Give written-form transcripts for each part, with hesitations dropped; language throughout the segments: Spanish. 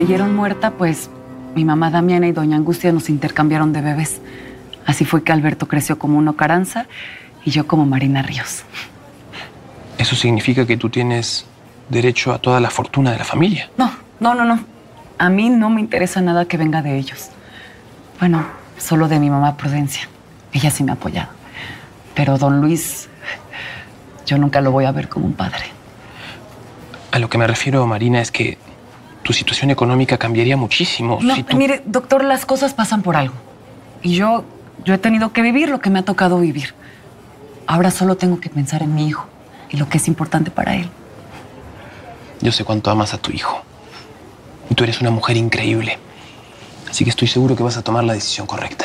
Cayeron muerta, pues mi mamá Damiana y doña Angustia nos intercambiaron de bebés. Así fue que Alberto creció como Uno Carranza y yo como Marina Ríos. ¿Eso significa que tú tienes derecho a toda la fortuna de la familia? No. A mí no me interesa nada que venga de ellos. Bueno, solo de mi mamá Prudencia. Ella sí me ha apoyado. Pero don Luis, yo nunca lo voy a ver como un padre. A lo que me refiero, Marina, es que tu situación económica cambiaría muchísimo. No, si tú... mire, doctor, las cosas pasan por algo. Y yo he tenido que vivir lo que me ha tocado vivir. Ahora solo tengo que pensar en mi hijo y lo que es importante para él. Yo sé cuánto amas a tu hijo. Y tú eres una mujer increíble. Así que estoy seguro que vas a tomar la decisión correcta.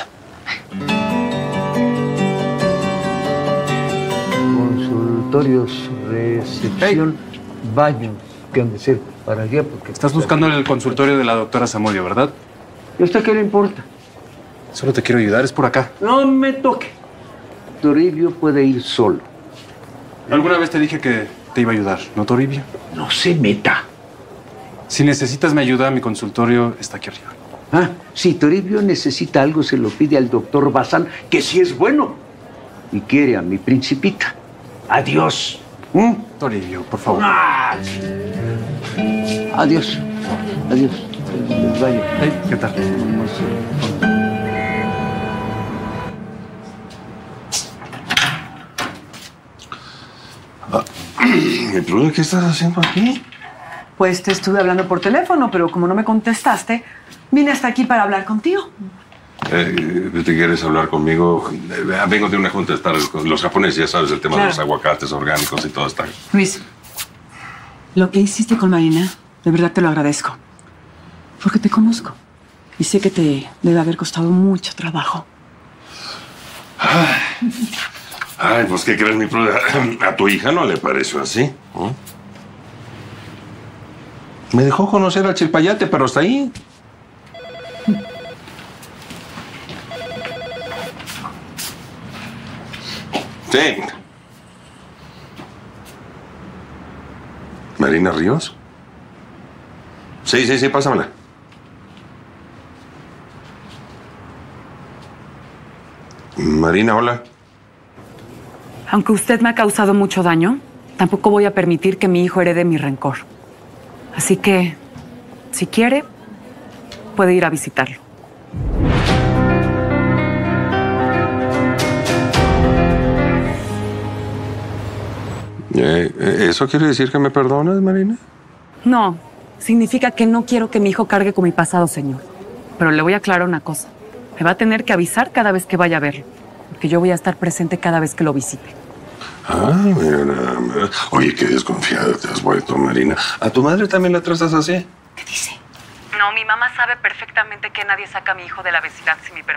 Consultorios, recepción, baños, que han de ser para allá porque... Estás buscando el consultorio de la doctora Zamudio, ¿verdad? ¿Y a usted qué le importa? Solo te quiero ayudar, es por acá. No me toque. Toribio puede ir solo. Alguna vez te dije que te iba a ayudar, ¿no, Toribio? No se meta. Si necesitas mi ayuda, mi consultorio está aquí arriba. Ah, si Toribio necesita algo, se lo pide al doctor Bazán, que sí es bueno. Y quiere a mi principita. Adiós. Toribio, por favor. Adiós. Adiós. Les vaya. Hey, ¿qué tal? Gertrude, ¿qué estás haciendo aquí? Pues te estuve hablando por teléfono, pero como no me contestaste, vine hasta aquí para hablar contigo. ¿Te quieres hablar conmigo? Vengo de una junta de estar con los japoneses, ya sabes, el tema de los aguacates orgánicos y todo está. Luis, lo que hiciste con Marina, de verdad te lo agradezco. Porque te conozco. Y sé que te debe haber costado mucho trabajo. Ay, pues, ¿qué crees, mi Prude? ¿A tu hija no le pareció así? Me dejó conocer al Chilpayate, pero hasta ahí. Sí. ¿Marina Ríos? Sí, pásamela. Marina, hola. Aunque usted me ha causado mucho daño, tampoco voy a permitir que mi hijo herede mi rencor. Así que, si quiere, puede ir a visitarlo. ¿Eso quiere decir que me perdonas, Marina? No, significa que no quiero que mi hijo cargue con mi pasado, señor. Pero le voy a aclarar una cosa. Me va a tener que avisar cada vez que vaya a verlo, porque yo voy a estar presente cada vez que lo visite. Ah, mira. Oye, qué desconfiada te has vuelto, Marina. ¿A tu madre también la tratas así? ¿Qué dice? No, mi mamá sabe perfectamente que nadie saca a mi hijo de la vecindad sin mi permiso.